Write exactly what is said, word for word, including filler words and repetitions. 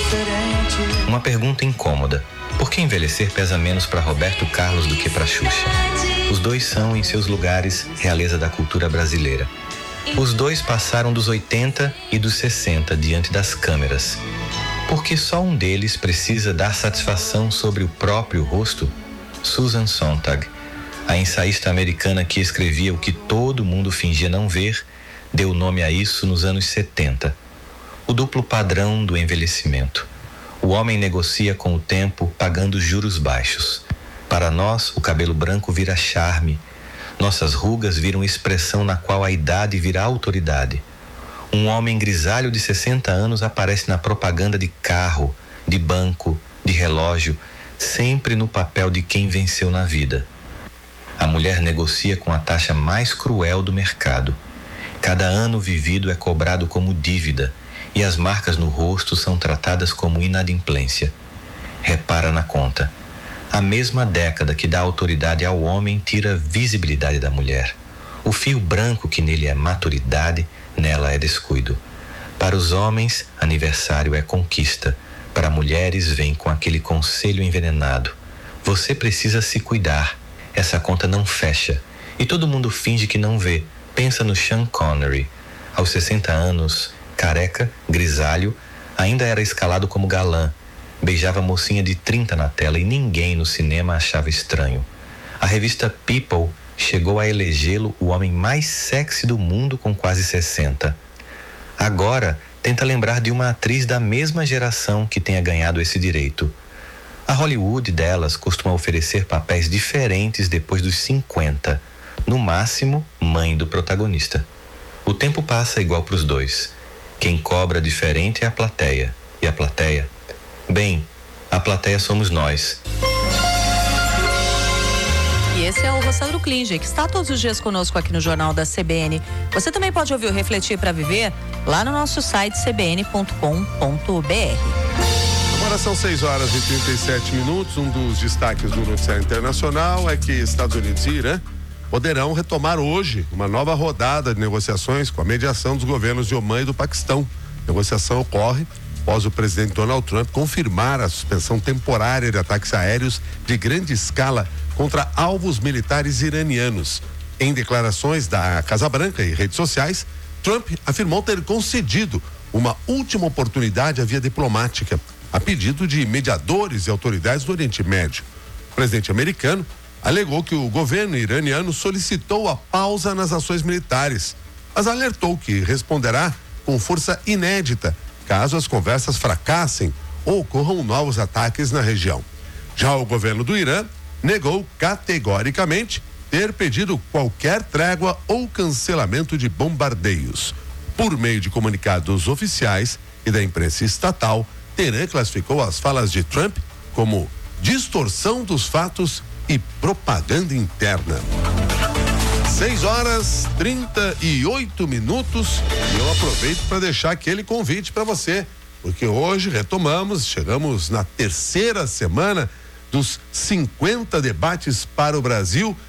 Uma pergunta incômoda. Por que envelhecer pesa menos para Roberto Carlos do que para Xuxa? Os dois são, em seus lugares, realeza da cultura brasileira. Os dois passaram dos oitenta e dos sessenta diante das câmeras. Por que só um deles precisa dar satisfação sobre o próprio rosto? Susan Sontag, a ensaísta americana que escrevia o que todo mundo fingia não ver, deu nome a isso nos anos setenta. O duplo padrão do envelhecimento. O homem negocia com o tempo, pagando juros baixos. Para nós, o cabelo branco vira charme. Nossas rugas viram expressão na qual a idade vira autoridade. Um homem grisalho de sessenta anos aparece na propaganda de carro, de banco, de relógio, sempre no papel de quem venceu na vida. A mulher negocia com a taxa mais cruel do mercado. Cada ano vivido é cobrado como dívida e as marcas no rosto são tratadas como inadimplência. Repara na conta. A mesma década que dá autoridade ao homem tira a visibilidade da mulher. O fio branco que nele é maturidade, nela é descuido. Para os homens, aniversário é conquista. Para mulheres, vem com aquele conselho envenenado. Você precisa se cuidar. Essa conta não fecha. E todo mundo finge que não vê. Pensa no Sean Connery. Aos sessenta anos, careca, grisalho, ainda era escalado como galã. Beijava mocinha de trinta na tela e ninguém no cinema achava estranho. A revista People chegou a elegê-lo o homem mais sexy do mundo com quase sessenta. Agora, tenta lembrar de uma atriz da mesma geração que tenha ganhado esse direito. A Hollywood delas costuma oferecer papéis diferentes depois dos cinquenta. No máximo, mãe do protagonista. O tempo passa igual para os dois. Quem cobra diferente é a plateia. E a plateia? Bem, a plateia somos nós. E esse é o Rossandro Klinger, que está todos os dias conosco aqui no Jornal da C B N. Você também pode ouvir o Refletir para Viver lá no nosso site c b n ponto com ponto b r. Agora são seis horas e trinta e sete minutos. Um dos destaques do noticiário internacional é que Estados Unidos e Irã poderão retomar hoje uma nova rodada de negociações com a mediação dos governos de Omã e do Paquistão. A negociação ocorre após o presidente Donald Trump confirmar a suspensão temporária de ataques aéreos de grande escala contra alvos militares iranianos. Em declarações da Casa Branca e redes sociais, Trump afirmou ter concedido uma última oportunidade à via diplomática, a pedido de mediadores e autoridades do Oriente Médio. O presidente americano alegou que o governo iraniano solicitou a pausa nas ações militares, mas alertou que responderá com força inédita caso as conversas fracassem ou ocorram novos ataques na região. Já o governo do Irã negou categoricamente ter pedido qualquer trégua ou cancelamento de bombardeios. Por meio de comunicados oficiais e da imprensa estatal, Teherã classificou as falas de Trump como distorção dos fatos e propaganda interna. seis horas trinta e oito minutos e eu aproveito para deixar aquele convite para você, porque hoje retomamos, chegamos na terceira semana dos cinquenta debates para o Brasil